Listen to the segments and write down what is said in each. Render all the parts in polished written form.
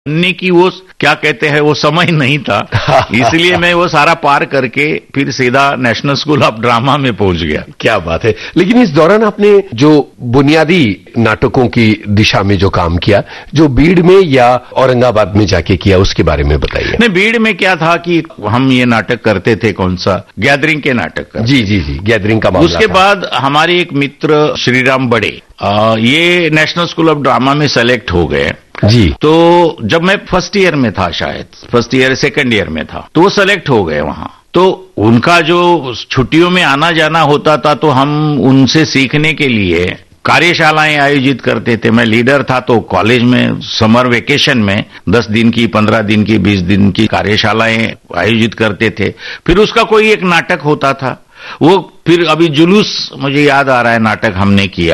बनने की वो क्या कहते हैं वो समय नहीं था, इसलिए मैं वो सारा पार करके फिर सीधा नेशनल स्कूल ऑफ ड्रामा में पहुंच गया। क्या बात है। लेकिन इस दौरान आपने जो बुनियादी नाटकों की दिशा में जो काम किया, जो बीड़ में या औरंगाबाद में जाके किया, उसके बारे में बताइए। नहीं, बीड़ में क्या था कि हम ये नाटक करते थे, कौन सा, गैदरिंग के नाटक का। जी, गैदरिंग का मामला उसके था। बाद हमारे एक मित्र श्रीराम बड़े ये नेशनल स्कूल ऑफ ड्रामा में सेलेक्ट हो गए जी। तो जब मैं फर्स्ट ईयर में था, शायद फर्स्ट ईयर सेकंड ईयर में था, तो वो सेलेक्ट हो गए वहां। तो उनका जो छुट्टियों में आना जाना होता था, तो हम उनसे सीखने के लिए कार्यशालाएं आयोजित करते थे। मैं लीडर था, तो कॉलेज में समर वेकेशन में 10 दिन की, 15 दिन की, 20 दिन की कार्यशालाएं आयोजित करते थे। फिर उसका कोई एक नाटक होता था, वो फिर अभी जुलूस, मुझे याद आ रहा है, नाटक हमने किया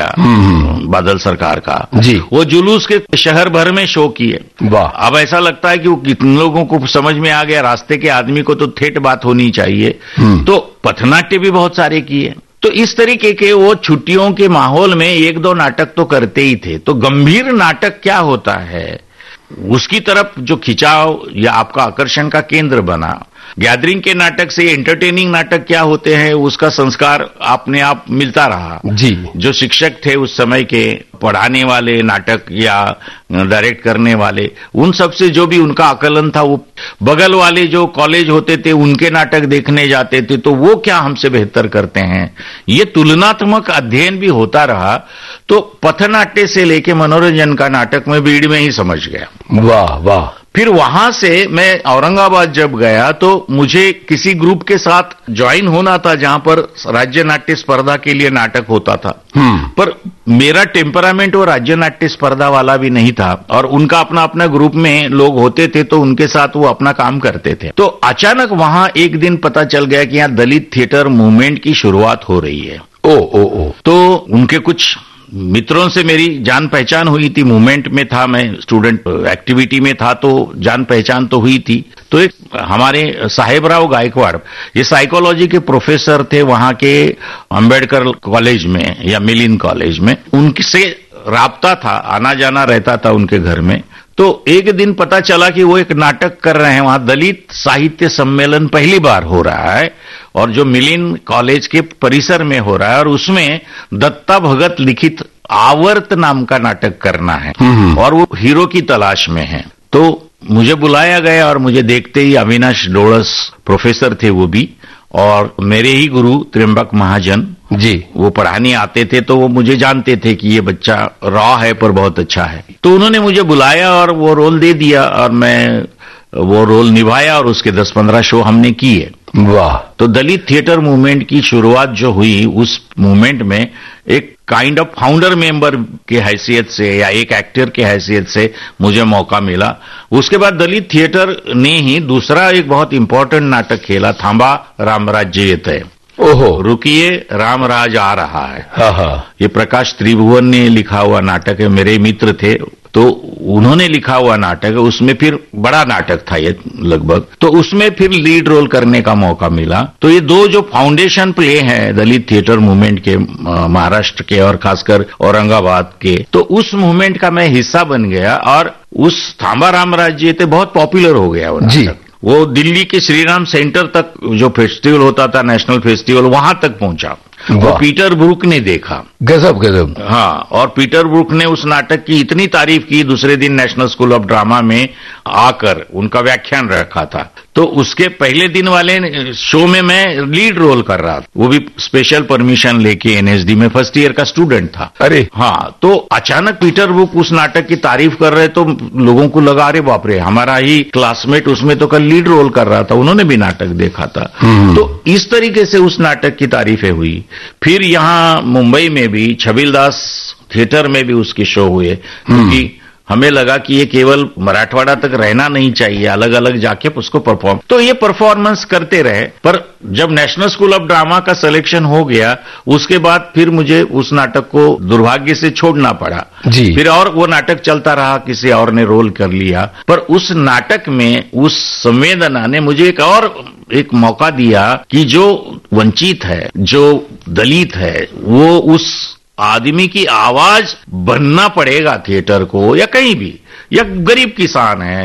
बादल सरकार का जी। वो जुलूस के शहर भर में शो किए। वाह। अब ऐसा लगता है कि वो कितने लोगों को समझ में आ गया, रास्ते के आदमी को तो ठेठ बात होनी चाहिए। तो पथनाट्य भी बहुत सारे किए। तो इस तरीके के वो छुट्टियों के माहौल में 1-2 नाटक तो करते ही थे। तो गंभीर नाटक क्या होता है, उसकी तरफ जो खिंचाव या आपका आकर्षण का केंद्र बना। गैदरिंग के नाटक से एंटरटेनिंग नाटक क्या होते हैं, उसका संस्कार अपने आप मिलता रहा। जी। जो शिक्षक थे उस समय के, पढ़ाने वाले, नाटक या डायरेक्ट करने वाले, उन सब से जो भी उनका आकलन था, वो बगल वाले जो कॉलेज होते थे उनके नाटक देखने जाते थे, तो वो क्या हमसे बेहतर करते हैं, ये तुलनात्मक अध्ययन भी होता रहा। तो पथनाट्य से लेके मनोरंजन का नाटक में बीड़ में ही समझ गया। वाह वाह। फिर वहां से मैं औरंगाबाद जब गया, तो मुझे किसी ग्रुप के साथ ज्वाइन होना था जहां पर राज्य नाट्य स्पर्धा के लिए नाटक होता था। पर मेरा टेम्परामेंट वो राज्य नाट्य स्पर्धा वाला भी नहीं था, और उनका अपना अपना ग्रुप में लोग होते थे, तो उनके साथ वो अपना काम करते थे। तो अचानक वहां एक दिन पता चल गया कि यहाँ दलित थिएटर मूवमेंट की शुरुआत हो रही है। ओ। तो उनके कुछ मित्रों से मेरी जान पहचान हुई थी, मूवमेंट में था, मैं स्टूडेंट एक्टिविटी में था, तो जान पहचान तो हुई थी। तो एक हमारे साहेबराव गायकवाड़, ये साइकोलॉजी के प्रोफेसर थे वहां के अंबेडकर कॉलेज में या मिलिंद कॉलेज में, उनसे राब्ता था, आना जाना रहता था उनके घर में। तो एक दिन पता चला कि वो एक नाटक कर रहे हैं वहां, दलित साहित्य सम्मेलन पहली बार हो रहा है, और जो मिलिंद कॉलेज के परिसर में हो रहा है, और उसमें दत्ता भगत लिखित आवर्त नाम का नाटक करना है, और वो हीरो की तलाश में है। तो मुझे बुलाया गया, और मुझे देखते ही अविनाश डोड़स प्रोफेसर थे वो भी, और मेरे ही गुरु त्र्यंबक महाजन जी, वो पढ़ाने आते थे, तो वो मुझे जानते थे कि ये बच्चा रॉ है पर बहुत अच्छा है। तो उन्होंने मुझे बुलाया और वो रोल दे दिया, और मैं वो रोल निभाया, और उसके 10-15 शो हमने किए। वाह। तो दलित थिएटर मूवमेंट की शुरुआत जो हुई, उस मूवमेंट में एक काइंड ऑफ फाउंडर मेंबर के हैसियत से या एक एक्टर के हैसियत से मुझे मौका मिला। उसके बाद दलित थिएटर ने ही दूसरा एक बहुत इंपॉर्टेंट नाटक खेला, थांबा रामराज्य ये तय। ओहो। रुकिए रामराज आ रहा है। हाँ। ये प्रकाश त्रिभुवन ने लिखा हुआ नाटक है, मेरे मित्र थे, तो उन्होंने लिखा हुआ नाटक है। उसमें फिर बड़ा नाटक था ये लगभग, तो उसमें फिर लीड रोल करने का मौका मिला। तो ये दो जो फाउंडेशन प्ले हैं दलित थिएटर मूवमेंट के, महाराष्ट्र के और खासकर औरंगाबाद के, तो उस मूवमेंट का मैं हिस्सा बन गया, और उस थांबा रामराज्य तो बहुत पॉपुलर हो गया वो नाटक। वो दिल्ली के श्रीराम सेंटर तक जो फेस्टिवल होता था, नेशनल फेस्टिवल, वहां तक पहुंचा। वो पीटर ब्रूक ने देखा। गजब। हाँ, और पीटर ब्रूक ने उस नाटक की इतनी तारीफ की, दूसरे दिन नेशनल स्कूल ऑफ ड्रामा में आकर उनका व्याख्यान रखा था। तो उसके पहले दिन वाले शो में मैं लीड रोल कर रहा था, वो भी स्पेशल परमिशन लेके एनएसडी में, फर्स्ट ईयर का स्टूडेंट था। अरे हाँ, तो अचानक पीटर ब्रूक उस नाटक की तारीफ कर रहे, तो लोगों को लगा, अरे बाप रे, हमारा ही क्लासमेट उसमें तो कल लीड रोल कर रहा था, उन्होंने भी नाटक देखा था। तो इस तरीके से उस नाटक की तारीफें हुई। फिर यहाँ मुंबई में भी छबिलदास थिएटर में भी उसके शो हुए, क्योंकि हमें लगा कि ये केवल मराठवाड़ा तक रहना नहीं चाहिए, अलग अलग जाके उसको परफॉर्म, तो ये परफॉर्मेंस करते रहे। पर जब नेशनल स्कूल ऑफ ड्रामा का सिलेक्शन हो गया, उसके बाद फिर मुझे उस नाटक को दुर्भाग्य से छोड़ना पड़ा जी। फिर और वो नाटक चलता रहा, किसी और ने रोल कर लिया। पर उस नाटक में उस संवेदना ने मुझे एक मौका दिया कि जो वंचित है, जो दलित है, वो उस आदमी की आवाज बनना पड़ेगा थिएटर को, या कहीं भी, या गरीब किसान है